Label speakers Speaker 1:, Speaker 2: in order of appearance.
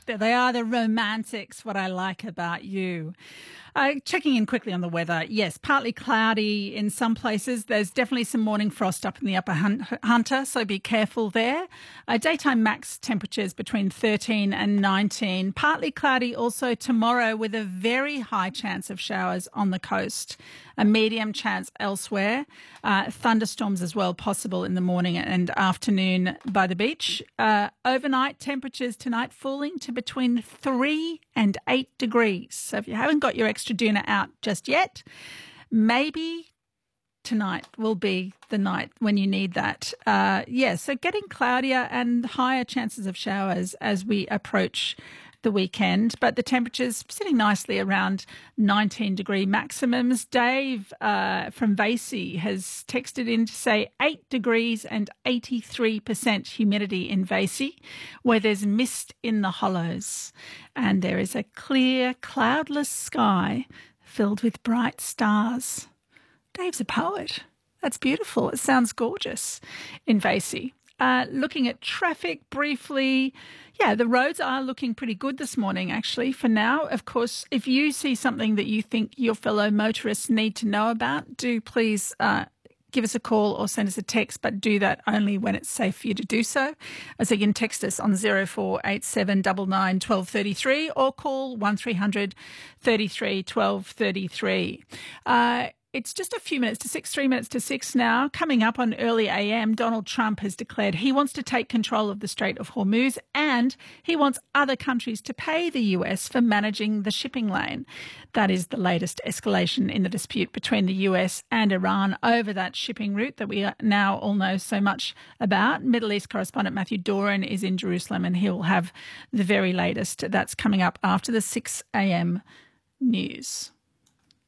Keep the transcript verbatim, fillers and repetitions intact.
Speaker 1: There they are, the romantics, what I like about you. Uh, checking in quickly on the weather. Yes, partly cloudy in some places. There's definitely some morning frost up in the upper Hun- Hunter, so be careful there. Uh, daytime max temperatures between thirteen and nineteen. Partly cloudy also tomorrow with a very high chance of showers on the coast. A medium chance elsewhere. Uh, thunderstorms as well possible in the morning and afternoon by the beach. Uh, overnight temperatures tonight falling to between three and eight degrees. So if you haven't got your extra doona out just yet, maybe tonight will be the night when you need that. Uh, yeah, so getting cloudier and higher chances of showers as we approach the weekend, but the temperatures sitting nicely around nineteen degree maximums. Dave uh, from Vasey has texted in to say eight degrees and eighty-three percent humidity in Vasey, where there's mist in the hollows and there is a clear, cloudless sky filled with bright stars. Dave's a poet. That's beautiful. It sounds gorgeous in Vasey. Uh, looking at traffic briefly, yeah, the roads are looking pretty good this morning, actually, for now. Of course, if you see something that you think your fellow motorists need to know about, do please uh, give us a call or send us a text, but do that only when it's safe for you to do so. So you can text us on zero four eight seven nine nine one two three three or call one three hundred thirty-three twelve thirty-three. Uh, It's just a few minutes to six, three minutes to six now. Coming up on early A M, Donald Trump has declared he wants to take control of the Strait of Hormuz and he wants other countries to pay the U S for managing the shipping lane. That is the latest escalation in the dispute between the U S and Iran over that shipping route that we now all know so much about. Middle East correspondent Matthew Doran is in Jerusalem and he'll have the very latest. That's coming up after the six A M news.